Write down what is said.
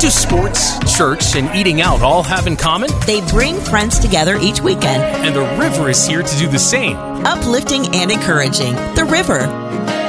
do sports, church, and eating out all have in common? They bring friends together each weekend. And the river is here to do the same. Uplifting and encouraging. The River.